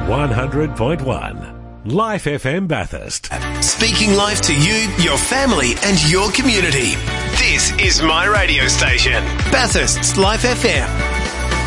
100.1 Life FM Bathurst. Speaking life to you, your family and your community. This is my radio station, Bathurst's Life FM.